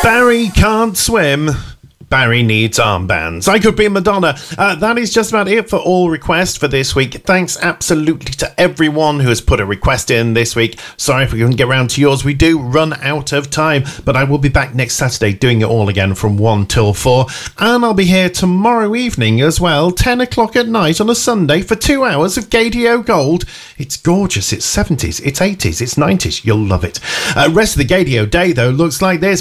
Barry can't swim. Barry needs armbands. I could be Madonna. That is just about it for all requests for this week. Thanks absolutely to everyone who has put a request in this week. Sorry if we couldn't get around to yours. We do run out of time, but I will be back next Saturday doing it all again from 1 till 4. And I'll be here tomorrow evening as well, 10 o'clock at night on a Sunday for 2 hours of Gaydio Gold. It's gorgeous. It's 70s, it's 80s, it's 90s. You'll love it. Rest of the Gaydio day, though, looks like this.